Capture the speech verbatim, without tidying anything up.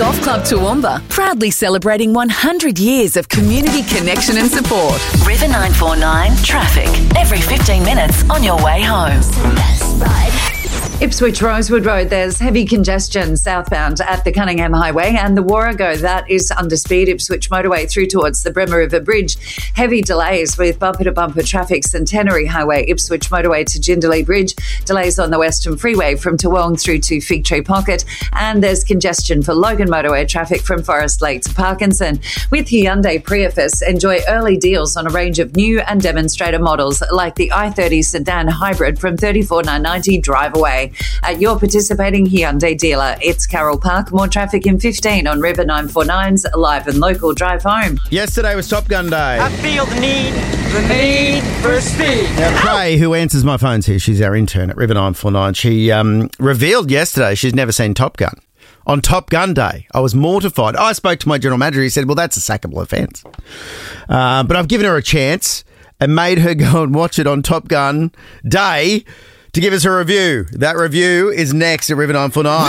Golf Club Toowoomba, proudly celebrating one hundred years of community connection and support. River nine four nine traffic. Every fifteen minutes on your way home. Ipswich Rosewood Road, there's heavy congestion southbound at the Cunningham Highway and the Warrego, that is under speed. Ipswich Motorway through towards the Bremer River Bridge. Heavy delays with bumper-to-bumper traffic. Centenary Highway, Ipswich Motorway to Jindalee Bridge. Delays on the Western Freeway from Toowong through to Fig Tree Pocket. And there's congestion for Logan Motorway traffic from Forest Lake to Parkinson. With Hyundai Prius, enjoy early deals on a range of new and demonstrator models like the i thirty Sedan Hybrid from thirty-four thousand nine hundred ninety dollars drive away. At your participating Hyundai dealer, it's Carroll Park. More traffic in fifteen on River nine four nine's Live and Local Drive Home. Yesterday was Top Gun Day. I feel the need, the need for speed. Now, Trey, who answers my phones here, she's our intern at River nine four nine, she um, revealed yesterday she's never seen Top Gun. On Top Gun Day, I was mortified. I spoke to my general manager. He said, well, that's a sackable offence. Uh, but I've given her a chance and made her go and watch it on Top Gun Day to give us a review. That review is next at River nine four nine.